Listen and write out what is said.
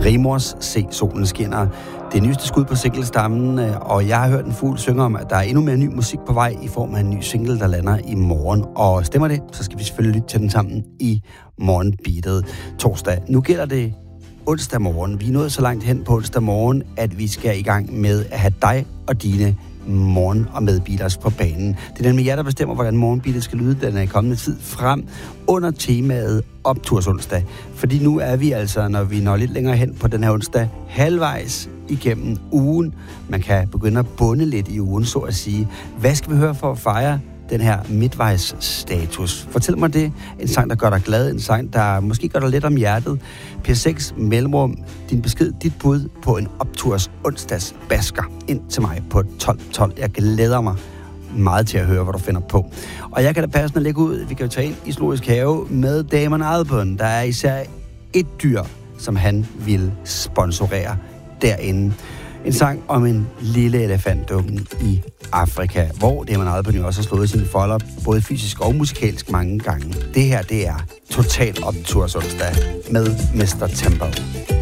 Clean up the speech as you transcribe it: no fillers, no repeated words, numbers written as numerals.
Rimors Se Solen Skinner. Det er nyeste skud på singlestammen, og jeg har hørt en fugl synge om, at der er endnu mere ny musik på vej i form af en ny single, der lander i morgen. Og stemmer det, så skal vi selvfølgelig lytte til den sammen i morgenbeatet torsdag. Nu gælder det onsdag morgen. Vi er nået så langt hen på onsdag morgen, at vi skal i gang med at have dig og dine morgen- og medbeaters på banen. Det er nemlig jer, der bestemmer, hvordan morgenbeatet skal lyde den kommende tid frem under temaet optursonsdag. Fordi nu er vi altså, når vi når lidt længere hen på den her onsdag, halvvejs igennem ugen. Man kan begynde at bunde lidt i ugen, så at sige. Hvad skal vi høre for at fejre den her midtvejsstatus? Fortæl mig det. En sang, der gør dig glad. En sang, der måske gør dig lidt om hjertet. P6 Mellemrum. Din besked, dit bud på en opturs onsdags basker ind til mig på 1212. Jeg glæder mig meget til at høre, hvad du finder på. Og jeg kan da passende lægge ud. Vi kan jo tage ind i Zoologisk Have med Damon Albarn. Der er især et dyr, som han vil sponsorere derinde. En sang om en lille elefantdukke i Afrika, hvor Damon Albarn jo også har slået sine folder, både fysisk og musikalsk mange gange. Det her, det er Total Optursonsdag med Mr. Tempo.